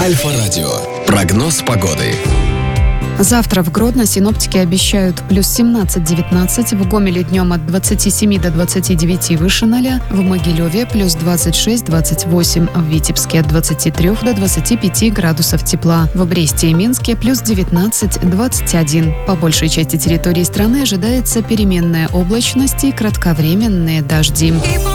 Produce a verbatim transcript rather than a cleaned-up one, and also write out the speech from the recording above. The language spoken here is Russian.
Альфа-радио. Прогноз погоды. Завтра в Гродно синоптики обещают плюс семнадцать-девятнадцать, в Гомеле днем от двадцати семи до двадцати девяти выше ноля, в Могилеве плюс двадцать шесть-двадцать восемь, в Витебске от двадцати трёх до двадцати пяти градусов тепла, в Бресте и Минске плюс девятнадцать-двадцать один. По большей части территории страны ожидается переменная облачность и кратковременные дожди.